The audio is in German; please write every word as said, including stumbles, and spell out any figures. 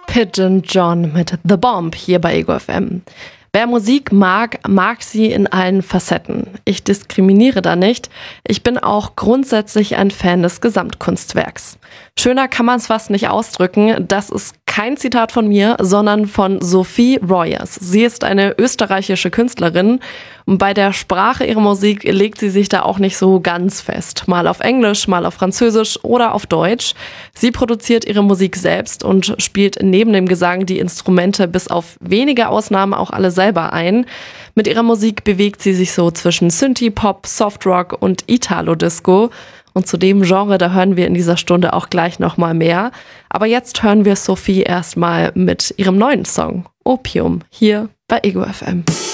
Pigeon John mit The Bomb hier bei Ego F M. Wer Musik mag, mag sie in allen Facetten. Ich diskriminiere da nicht. Ich bin auch grundsätzlich ein Fan des Gesamtkunstwerks. Schöner kann man es fast nicht ausdrücken. Das ist kein Zitat von mir, sondern von Sophie Royers. Sie ist eine österreichische Künstlerin und bei der Sprache ihrer Musik legt sie sich da auch nicht so ganz fest. Mal auf Englisch, mal auf Französisch oder auf Deutsch. Sie produziert ihre Musik selbst und spielt neben dem Gesang die Instrumente bis auf wenige Ausnahmen auch alle selber ein. Mit ihrer Musik bewegt sie sich so zwischen Synthie-Pop, Softrock und Italo-Disco. Und zu dem Genre, da hören wir in dieser Stunde auch gleich nochmal mehr. Aber jetzt hören wir Sophie erstmal mit ihrem neuen Song Opium hier bei Ego F M.